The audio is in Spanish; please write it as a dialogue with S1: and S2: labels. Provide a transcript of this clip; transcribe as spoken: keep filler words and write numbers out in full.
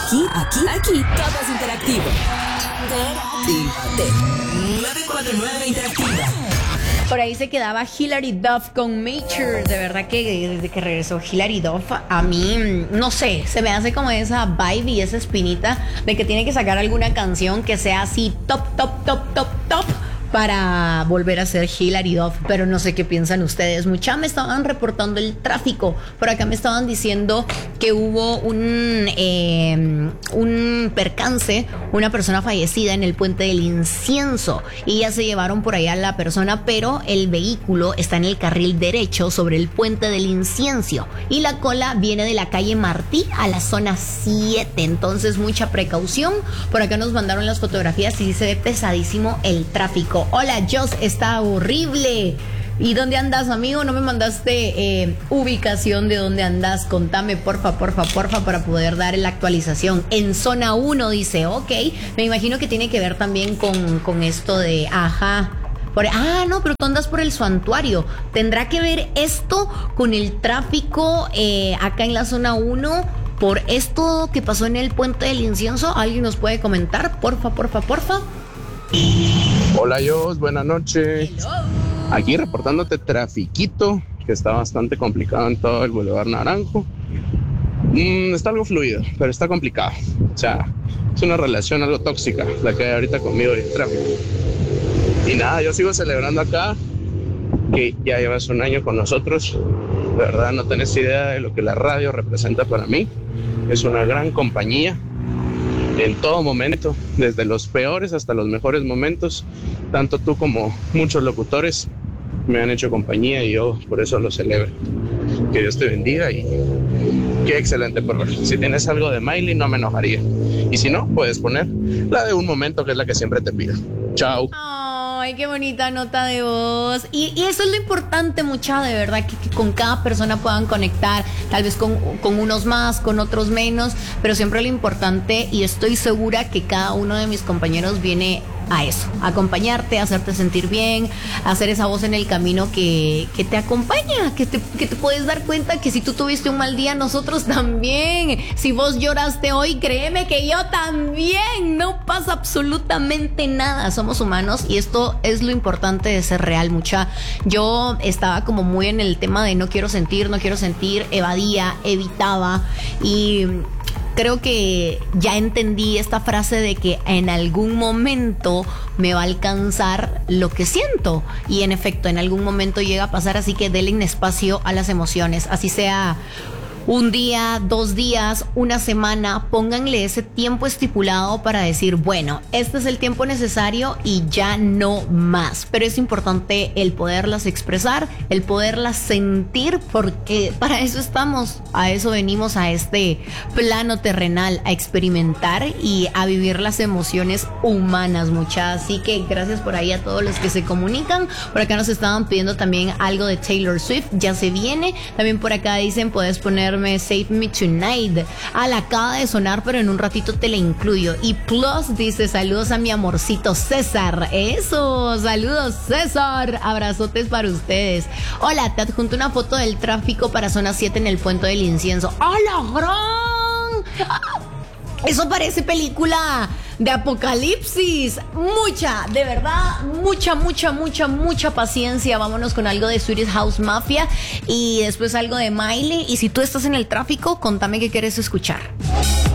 S1: Aquí, aquí, aquí, todo es interactivo. Interactívate. nueve cuatro nueve Interactiva.
S2: Por ahí se quedaba Hilary Duff con Mature. De verdad que desde que regresó Hilary Duff, a mí, no sé, se me hace como esa vibe y esa espinita de que tiene que sacar alguna canción que sea así top, top, top, top, top para volver a ser Hilary Duff. Pero no sé qué piensan ustedes. Mucha me estaban reportando el tráfico. Por acá me estaban diciendo que hubo un eh, un percance, una persona fallecida en el Puente del Incienso, y ya se llevaron por allá a la persona, pero el vehículo está en el carril derecho sobre el Puente del Incienso y la cola viene de la calle Martí a la zona siete. Entonces mucha precaución. Por acá nos mandaron las fotografías y se ve pesadísimo el tráfico. Hola, Joss, está horrible. ¿Y dónde andas, amigo? No me mandaste eh, ubicación de dónde andas. Contame, porfa, porfa, porfa, para poder dar la actualización. En zona uno, dice, ok. Me imagino que tiene que ver también con, con esto de, ajá. Por, ah, no, pero tú andas por el santuario. ¿Tendrá que ver esto con el tráfico eh, acá en la zona uno? Por esto que pasó en el Puente del Incienso. ¿Alguien nos puede comentar? Porfa, porfa, porfa.
S3: Hola, Jos, buenas noches. Hello. Aquí reportándote trafiquito, que está bastante complicado en todo el Boulevard Naranjo. Mm, está algo fluido, pero está complicado. O sea, es una relación algo tóxica la que hay ahorita conmigo y el tráfico. Y nada, yo sigo celebrando acá, que ya llevas un año con nosotros. De verdad, no tenés idea de lo que la radio representa para mí. Es una gran compañía. En todo momento, desde los peores hasta los mejores momentos, tanto tú como muchos locutores me han hecho compañía y yo por eso lo celebro. Que Dios te bendiga y qué excelente programa. Si tienes algo de Miley, no me enojaría. Y si no, puedes poner la de Un Momento, que es la que siempre te pido. Chao.
S2: Ay, qué bonita nota de voz. Y, y eso es lo importante, mucha, de verdad, que, que con cada persona puedan conectar, tal vez con, con unos más, con otros menos, pero siempre lo importante, y estoy segura que cada uno de mis compañeros viene a eso, a acompañarte, a hacerte sentir bien, a hacer esa voz en el camino que, que te acompaña, que te, que te puedes dar cuenta que si tú tuviste un mal día, nosotros también. Si vos lloraste hoy, créeme que yo también. No pasa absolutamente nada, somos humanos y esto es lo importante de ser real, mucha. Yo estaba como muy en el tema de no quiero sentir, no quiero sentir, evadía, evitaba, y creo que ya entendí esta frase de que en algún momento me va a alcanzar lo que siento. Y en efecto, en algún momento llega a pasar, así que denle espacio a las emociones. Así sea un día, dos días, una semana, pónganle ese tiempo estipulado para decir, bueno, este es el tiempo necesario y ya no más. Pero es importante el poderlas expresar, el poderlas sentir, porque para eso estamos, a eso venimos a este plano terrenal, a experimentar y a vivir las emociones humanas, muchachas. Así que gracias por ahí a todos los que se comunican. Por acá nos estaban pidiendo también algo de Taylor Swift, ya se viene. También por acá dicen, puedes poner Save Me Tonight. Ah, la acaba de sonar, pero en un ratito te la incluyo. Y Plus dice, saludos a mi amorcito César. Eso, saludos César. Abrazotes para ustedes. Hola, te adjunto una foto del tráfico para zona siete en el Puente del Incienso. ¡Hola, gran! ¡Ah! Eso parece película de apocalipsis. Mucha, de verdad, mucha, mucha, mucha, mucha paciencia. Vámonos con algo de Swedish House Mafia y después algo de Miley. Y si tú estás en el tráfico, contame qué quieres escuchar.